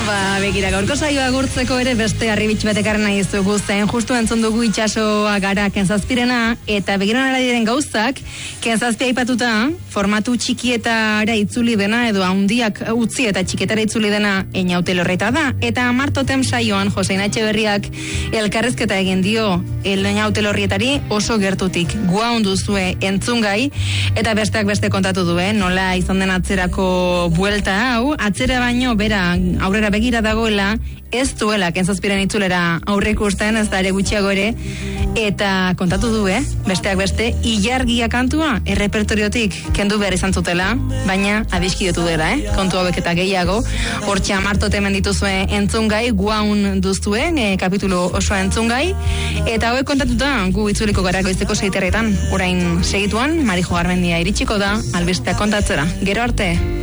Begira, gaurko saioa agurtzeko ere beste harribitx batekarren nahi ez dugu zen, justu entzun dugu itxasoa gara Kenzazpirena, eta begiran ara diren gauzak, Kenzazpia aipatuta, formatu txikietara itzuli dena, edo handiak utzi eta txiketara itzuli dena Eñautelorreta da, eta martotem saioan Josein Etxeberriak elkarrezketa egin dio Eñautelorrietari oso gertutik, guaun duzue entzungai, eta besteak beste kontatu duen, nola izan den atzerako buelta hau, atzera baino bera aurrera begira dagoela, ez duela Kenzazpiren itzulera aurre ikusten, ez da ere gutxiago ere, eta kontatu du, besteak beste, ilargia kantua errepertoriotik kendu behar izan zutela, baina adiskiotu dela, kontu hauek eta gehiago, hortxe amartote hemen dituzue entzungai, guaun duzuen, kapitulu osoa entzungai, eta hauek kontatuta, gu itzuliko gara goizeko 6:00, orain segituan, Marijo Garmendia iritsiko da, albisteak kontatzera. Gero arte!